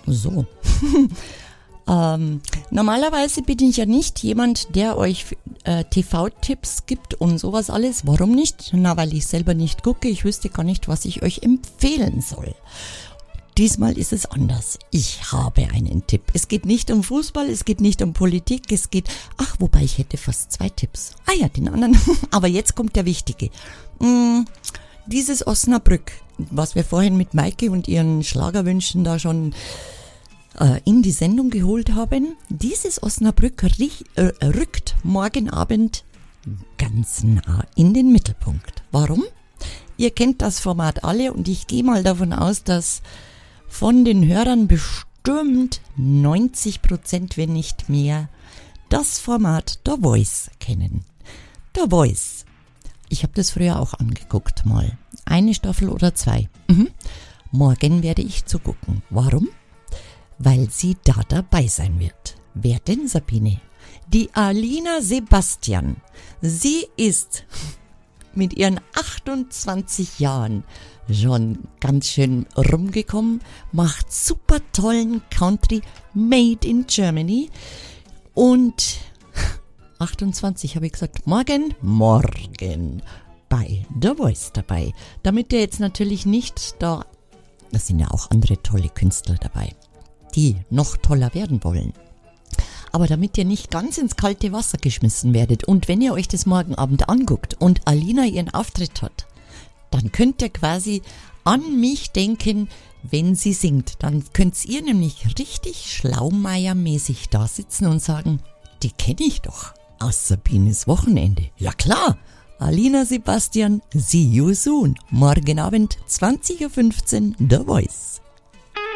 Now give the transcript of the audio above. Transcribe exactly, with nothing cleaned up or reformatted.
So. ähm, normalerweise bin ich ja nicht jemand, der euch äh, T V-Tipps gibt und sowas alles. Warum nicht? Na, weil ich selber nicht gucke. Ich wüsste gar nicht, was ich euch empfehlen soll. Diesmal ist es anders. Ich habe einen Tipp. Es geht nicht um Fußball, es geht nicht um Politik, es geht... Ach, wobei ich hätte fast zwei Tipps. Ah ja, den anderen. Aber jetzt kommt der wichtige. Hm, dieses Osnabrück, was wir vorhin mit Maike und ihren Schlagerwünschen da schon äh, in die Sendung geholt haben, dieses Osnabrück riech, äh, rückt morgen Abend ganz nah in den Mittelpunkt. Warum? Ihr kennt das Format alle und ich gehe mal davon aus, dass von den Hörern bestimmt neunzig Prozent, wenn nicht mehr, das Format The Voice kennen. The Voice. Ich habe das früher auch angeguckt mal. Eine Staffel oder zwei. Mhm. Morgen werde ich zugucken. Warum? Weil sie da dabei sein wird. Wer denn, Sabine? Die Alina Sebastian. Sie ist mit ihren achtundzwanzig Jahren schon ganz schön rumgekommen, macht super tollen Country made in Germany und achtundzwanzig habe ich gesagt, morgen, morgen bei The Voice dabei. Damit ihr jetzt natürlich nicht da, das sind ja auch andere tolle Künstler dabei, die noch toller werden wollen. Aber damit ihr nicht ganz ins kalte Wasser geschmissen werdet und wenn ihr euch das morgen Abend anguckt und Alina ihren Auftritt hat, dann könnt ihr quasi an mich denken, wenn sie singt. Dann könnt ihr nämlich richtig schlaumeiermäßig da sitzen und sagen, die kenne ich doch aus Sabines Wochenende. Ja klar, Alina Sebastian, see you soon. Morgen Abend zwanzig Uhr fünfzehn, The Voice.